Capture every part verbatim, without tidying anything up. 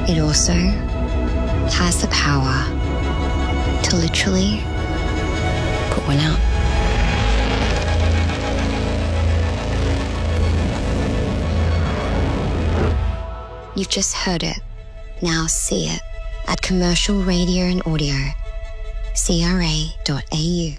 it also has the power to literally put one out. You've just heard it. Now see it at Commercial Radio and Audio, c r a dot a u.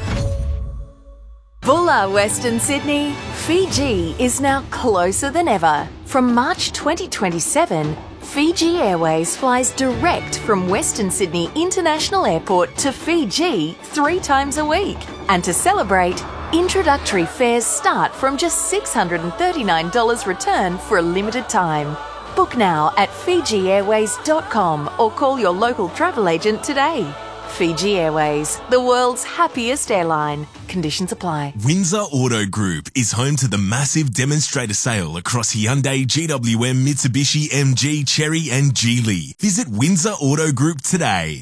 Bulla, Western Sydney, Fiji is now closer than ever. From March twenty twenty-seven, Fiji Airways flies direct from Western Sydney International Airport to Fiji three times a week. And to celebrate, introductory fares start from just six hundred thirty-nine dollars return for a limited time. Book now at fiji airways dot com or call your local travel agent today. Fiji Airways, the world's happiest airline. Conditions apply. Windsor Auto Group is home to the massive demonstrator sale across Hyundai, G W M, Mitsubishi, M G, Chery and Geely. Visit Windsor Auto Group today.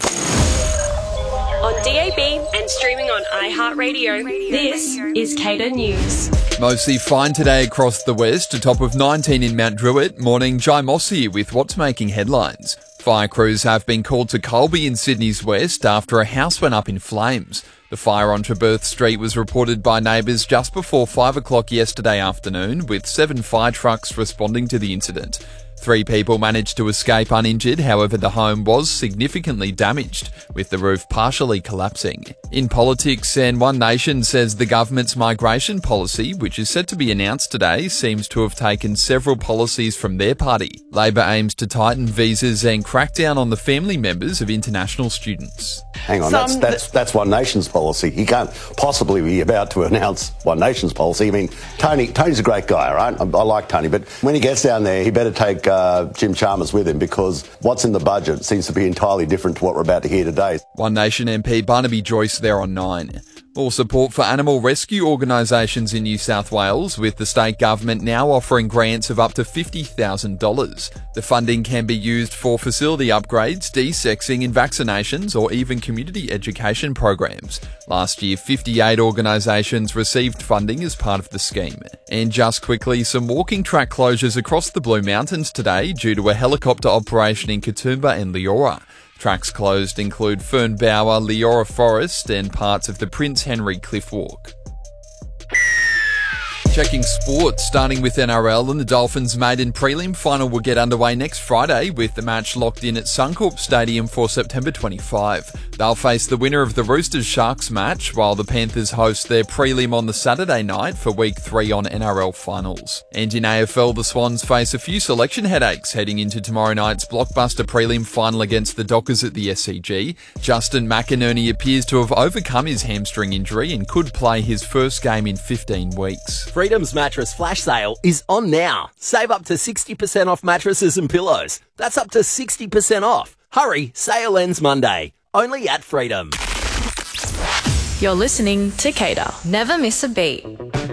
On D A B and streaming on iHeartRadio, this is Cater News. Mostly fine today across the west, a top of nineteen in Mount Druitt. Morning, Jai Moss here with what's making headlines. Fire crews have been called to Colby in Sydney's west after a house went up in flames. The fire on Treberth Street was reported by neighbours just before five o'clock yesterday afternoon, with seven fire trucks responding to the incident. Three people managed to escape uninjured, however the home was significantly damaged, with the roof partially collapsing. In politics, and One Nation says the government's migration policy, which is set to be announced today, seems to have taken several policies from their party. Labor aims to tighten visas and crack down on the family members of international students. Hang on, that's, that's that's One Nation's policy. He can't possibly be about to announce One Nation's policy. I mean, Tony Tony's a great guy, right? I, I like Tony, but when he gets down there, he better take uh, Jim Chalmers with him, because what's in the budget seems to be entirely different to what we're about to hear today. One Nation M P Barnaby Joyce there on nine. More support for animal rescue organisations in New South Wales, with the state government now offering grants of up to fifty thousand dollars. The funding can be used for facility upgrades, de-sexing and vaccinations, or even community education programs. Last year, fifty-eight organisations received funding as part of the scheme. And just quickly, some walking track closures across the Blue Mountains today due to a helicopter operation in Katoomba and Leora. Tracks closed include Fernbower, Leora Forest and parts of the Prince Henry Cliff Walk. Checking sports, starting with N R L, and the Dolphins' maiden prelim final will get underway next Friday, with the match locked in at Suncorp Stadium for September twenty-fifth. They'll face the winner of the Roosters-Sharks match, while the Panthers host their prelim on the Saturday night for Week three on N R L Finals. And in A F L, the Swans face a few selection headaches heading into tomorrow night's blockbuster prelim final against the Dockers at the S C G. Justin McInerney appears to have overcome his hamstring injury and could play his first game in fifteen weeks. Freedom's mattress flash sale is on now. Save up to sixty percent off mattresses and pillows. That's up to sixty percent off. Hurry, sale ends Monday. Only at Freedom. You're listening to Cater. Never miss a beat.